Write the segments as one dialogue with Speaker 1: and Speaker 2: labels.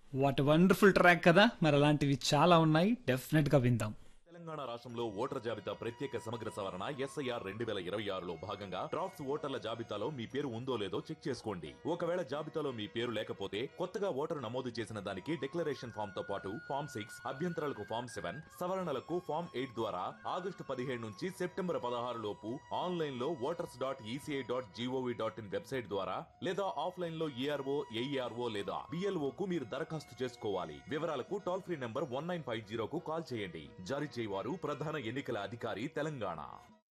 Speaker 1: What wonderful track కదా. మరి అలాంటివి చాలా ఉన్నాయి, డెఫినెట్ గా విందాం.
Speaker 2: తెలంగాణ రాష్ట్రంలో ఓటర్ జాబితా ప్రత్యేక సమగ్ర సవరణ ఎస్ఐఆర్ 2026లో భాగంగా డ్రాఫ్ట్స్ ఓటర్ల జాబితాలో మీ పేరు ఉందో లేదో చెక్ చేసుకోండి. ఒకవేళ జాబితాలో మీ పేరు లేకపోతే కొత్తగా ఓటరు నమోదు చేసిన దానికి డిక్లరేషన్ ఫామ్ తో పాటు ఫామ్ 6, అభ్యంతరాలకు ఫామ్ 7, సవరణలకు ఫామ్ 8 ద్వారా ఆగస్టు 17 నుంచి సెప్టెంబర్ 16 లోపు ఆన్లైన్ లో voters.eci.gov.in వెబ్సైట్ ద్వారా లేదా ఆఫ్లైన్ లో ఏఆర్ఓ, ఏఈఆర్ఓ లేదా బిఎల్ఓ కు మీరు దరఖాస్తు చేసుకోవాలి. వివరాలకు టోల్ ఫ్రీ నంబర్ 1950 కు కాల్ చేయండి. జారీ వారు ప్రధాన ఎన్నికల అధికారి తెలంగాణ.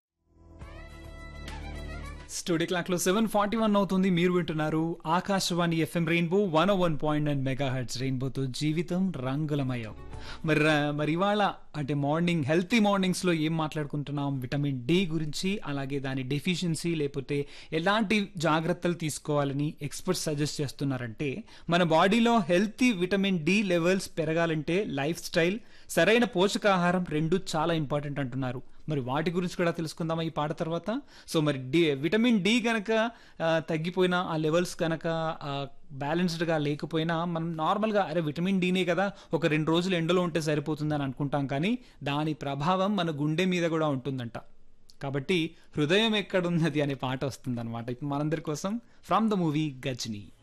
Speaker 1: స్టూడియో క్లాక్ లో 7:41 అవుతుంది. మీరు వింటున్నారు ఆకాశవాణి ఎఫ్ఎం రెయిన్బో 101.9 మెగాహెర్ట్జ్. రెయిన్బోతో జీవితం రంగులమయం. మరి ఇవాళ అంటే మార్నింగ్ హెల్తీ మార్నింగ్స్ లో ఏం మాట్లాడుకుంటున్నాం? విటమిన్ డి గురించి, అలాగే దాని డెఫిషియన్సీ లేకపోతే ఎలాంటి జాగ్రత్తలు తీసుకోవాలని ఎక్స్పర్ట్స్ సజెస్ట్ చేస్తున్నారంటే, మన బాడీలో హెల్తీ విటమిన్ డి లెవెల్స్ పెరగాలంటే లైఫ్ స్టైల్, సరైన పోషకాహారం రెండు చాలా ఇంపార్టెంట్ అంటున్నారు. మరి వాటి గురించి కూడా తెలుసుకుందామా ఈ పాట తర్వాత. సో మరి విటమిన్ డి కనుక తగ్గిపోయినా, ఆ లెవెల్స్ కనుక బ్యాలెన్స్డ్గా లేకపోయినా, మనం నార్మల్గా అరే విటమిన్ డీనే కదా ఒక 2 రోజులు ఎండలో ఉంటే సరిపోతుందని అనుకుంటాం, కానీ దాని ప్రభావం మన గుండె మీద కూడా ఉంటుందంట. కాబట్టి హృదయం ఎక్కడున్నది అనే పాట వస్తుందన్నమాట ఇప్పుడు మనందరి కోసం, ఫ్రమ్ ద మూవీ గజ్నీ.